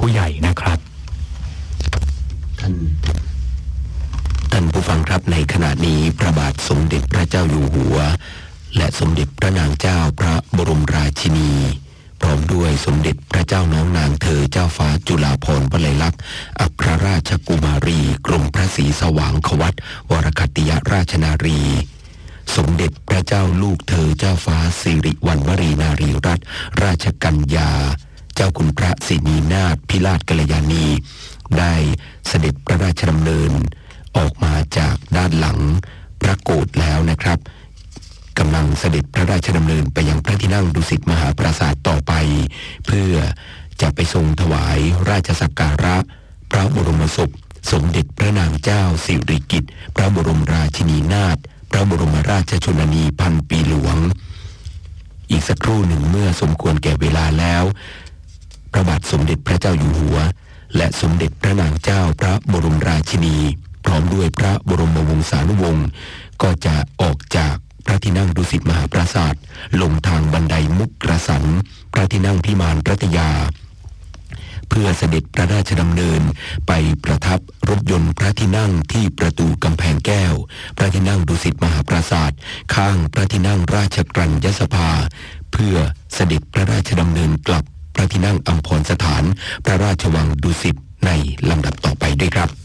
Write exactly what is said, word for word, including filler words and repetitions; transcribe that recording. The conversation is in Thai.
ผู้ใหญ่นะครับท่านท่านผู้ฟังครับในขณะนี้พระบาทสมเด็จพระเจ้าอยู่หัวและสมเด็จพระนางเจ้าพระบรมราชินีพร้อมด้วยสมเด็จพระเจ้าน้องนางเธอเจ้าฟ้าจุฬาภรณ์วลัยลักษณ์อัครราชกุมารีกรมพระศรีสว่างควัตรวรคัตติยราชนารีสมเด็จพระเจ้าลูกเธอเจ้าฟ้าสิริวัณวรีนารีรัตนราชกัญญาเจ้าคุณพระศรีนีนาถพิราชกัลยาณีได้เสด็จพระราชดำเนินออกมาจากด้านหลังพระโกฐแล้วนะครับกำลังเสด็จพระราชดำเนินไปยังพระที่นั่งดุสิตมหาปราสาทต่อไปเพื่อจะไปทรงถวายราชสักการะพระบรมศพสมเด็จพระนางเจ้าสิริกิติ์พระบรมราชินีนาถพระบรมราชชนนีพันปีหลวงอีกสักครู่หนึ่งเมื่อสมควรแก่เวลาแล้วพระบาทสมเด็จพระเจ้าอยู่หัวและสมเด็จพระนางเจ้าพระบรมราชินีพร้อมด้วยพระบรมวงศานุวงศ์ก็จะออกจากพระที่นั่งดุสิตมหาปราสาทลงทางบันไดมุกกระสันพระที่นั่งพิมานรัตยาเพื่อเสด็จพระราชดำเนินไปประทับรถยนต์พระที่นั่งที่ประตูกำแพงแก้วพระที่นั่งดุสิตมหาปราสาทข้างพระที่นั่งราชกรัญญสภาเพื่อเสด็จพระราชดำเนินกลับพระที่นั่งอัมพรสถานพระราชวังดุสิตในลำดับต่อไปด้วยครับ